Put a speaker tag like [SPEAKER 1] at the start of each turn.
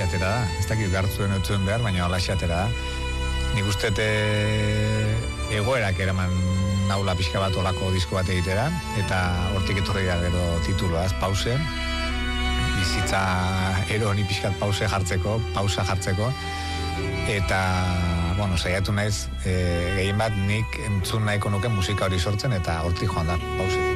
[SPEAKER 1] atera da. Ez dakit gartzuen utzuen behar, baina alaxe atera da. Nik uste egoerak eraman naula pixka bat olako disko bat egitera, eta hortik etorri da gero tituloa, pause. Bizitza eroni pixkat pausa jartzeko, eta, saiatu naiz, gehien bat nik entzun nahiko nuke musika hori sortzen, eta hortik joan da, pause.